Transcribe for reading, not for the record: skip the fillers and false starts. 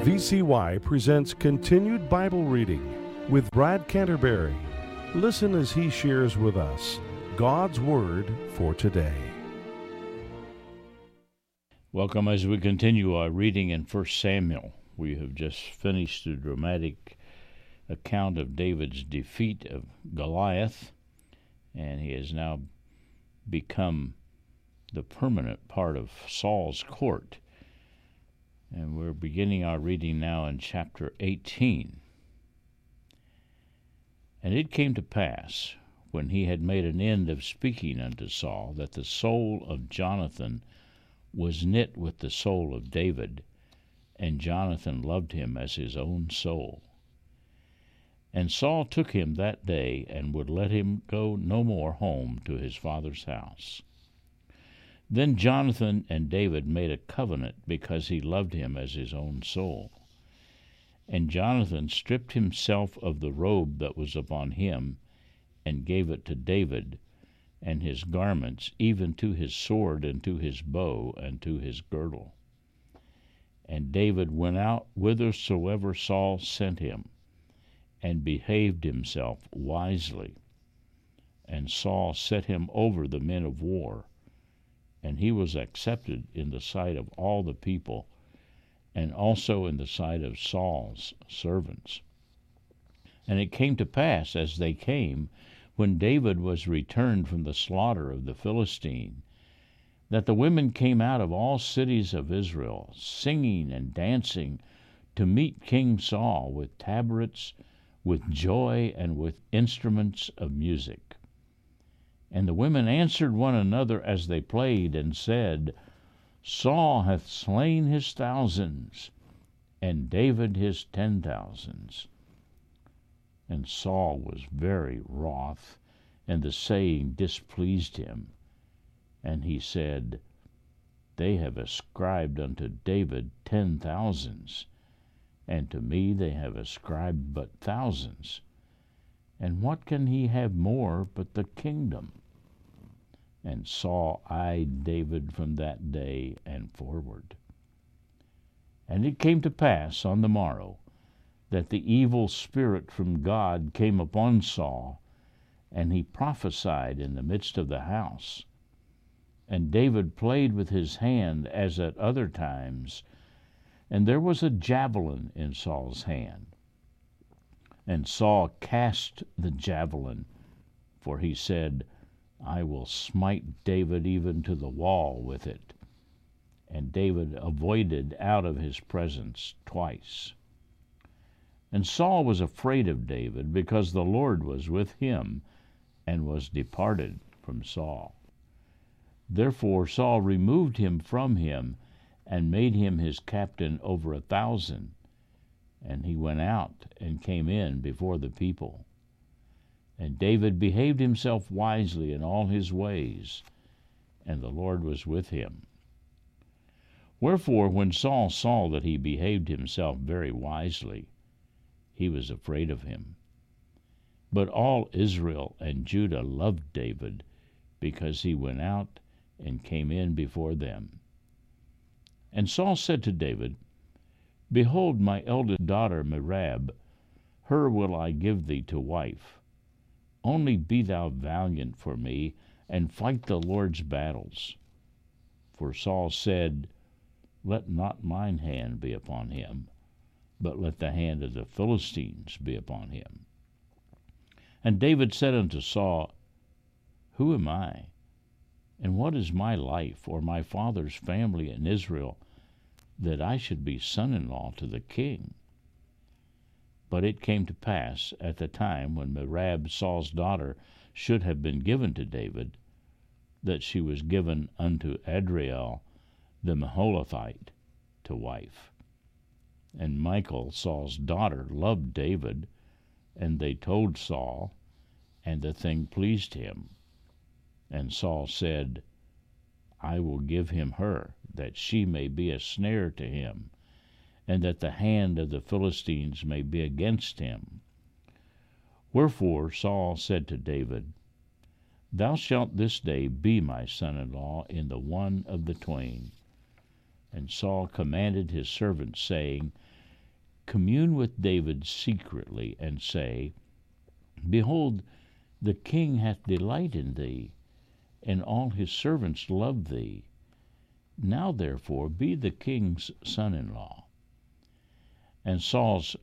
VCY presents Continued Bible Reading with Brad Canterbury. Listen as he shares with us God's Word for today. Welcome as we continue our reading in 1 Samuel. We have just finished the dramatic account of David's defeat of Goliath, and he has now become the permanent part of Saul's court. And we're beginning our reading now in chapter 18. And it came to pass, when he had made an end of speaking unto Saul, that the soul of Jonathan was knit with the soul of David, and Jonathan loved him as his own soul. And Saul took him that day, and would let him go no more home to his father's house. Then Jonathan and David made a covenant, because he loved him as his own soul. And Jonathan stripped himself of the robe that was upon him, and gave it to David, and his garments, even to his sword, and to his bow, and to his girdle. And David went out whithersoever Saul sent him, and behaved himself wisely. And Saul set him over the men of war, and he was accepted in the sight of all the people, and also in the sight of Saul's servants. And it came to pass, as they came, when David was returned from the slaughter of the Philistine, that the women came out of all cities of Israel, singing and dancing, to meet King Saul with tabrets, with joy, and with instruments of music. And the women answered one another as they played, and said, Saul hath slain his thousands, and David his 10,000s. And Saul was very wroth, and the saying displeased him. And he said, They have ascribed unto David 10,000s, and to me they have ascribed but thousands. And what can he have more but the kingdom? And Saul eyed David from that day and forward. And it came to pass on the morrow, that the evil spirit from God came upon Saul, and he prophesied in the midst of the house. And David played with his hand as at other times, and there was a javelin in Saul's hand. And Saul cast the javelin, for he said, I will smite David even to the wall with it. And David avoided out of his presence twice. And Saul was afraid of David, because the Lord was with him, and was departed from Saul. Therefore Saul removed him from him, and made him his captain over 1,000. And he went out and came in before the people. And David behaved himself wisely in all his ways, and the Lord was with him. Wherefore, when Saul saw that he behaved himself very wisely, he was afraid of him. But all Israel and Judah loved David, because he went out and came in before them. And Saul said to David, Behold, my eldest daughter Merab, her will I give thee to wife. Only be thou valiant for me, and fight the Lord's battles. For Saul said, Let not mine hand be upon him, but let the hand of the Philistines be upon him. And David said unto Saul, Who am I, and what is my life, or my father's family in Israel, that I should be son-in-law to the king? But it came to pass, at the time when Merab Saul's daughter should have been given to David, that she was given unto Adriel the Meholathite to wife. And Michal, Saul's daughter, loved David, and they told Saul, and the thing pleased him. And Saul said, I will give him her, that she may be a snare to him, and that the hand of the Philistines may be against him. Wherefore Saul said to David, Thou shalt this day be my son-in-law in the one of the twain. And Saul commanded his servants, saying, commune with David secretly, and say, Behold, the king hath delight in thee, and all his servants love thee. Now therefore be the king's son-in-law. And Saul's